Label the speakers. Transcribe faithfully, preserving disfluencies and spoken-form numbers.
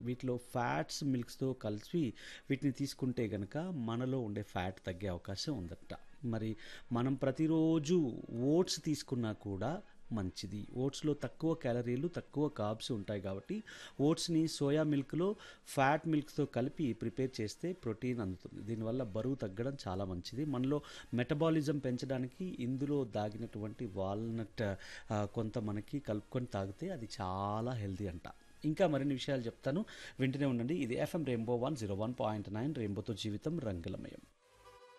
Speaker 1: వీటిలో ఫ్యాట్స్ మిల్క్స్‌తో కలిసి వీటిని తీసుకుంటే గనక మనలో ఉండే ఫ్యాట్ తగ్గే అవకాశం ఉందట. మరి మనం ప్రతిరోజు ఓట్స్ తీసుకున్నా కూడా మంచిది. ఓట్స్‌లో తక్కువ క్యాలరీలు, తక్కువ కార్బ్స్ ఉంటాయి కాబట్టి ఓట్స్‌ని సోయా మిల్క్‌లో ఫ్యాట్ మిల్క్స్‌తో కలిపి ప్రిపేర్ చేస్తే ప్రోటీన్ అందుతుంది. దీనివల్ల బరువు తగ్గడం చాలా మంచిది. మనలో మెటబాలిజం పెంచడానికి ఇందులో దాగినటువంటి వాల్‌నట్ ఆహ్, కొంత మనకి కలుపుకొని తాగితే అది చాలా హెల్తీ అంట. ఇంకా మరిన్ని విషయాలు చెప్తాను. వింటూనే ఉండండి. ఇది FM rainbow one zero one point nine రెయిన్బోతో జీవితం రంగులమయం.